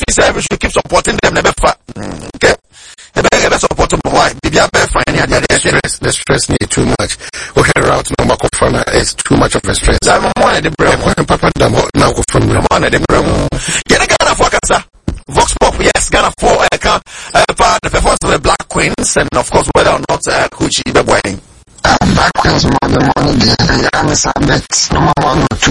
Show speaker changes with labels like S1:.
S1: think say we should keep supporting them, never okay? Never support them, why?
S2: The stress need too much. Okay, route number confirm is too much of a stress.
S1: I'm one of the brain.
S2: Papa Damo now confirm.
S1: I'm one of the brain. Get a Ghana for Kasa. Vox Pop, yes, Ghana for the performance of the Black Queens, and of course, whether or not Kuchi the wedding.
S2: Black Queens, the money, the Yamis, I bet number 1 or 2.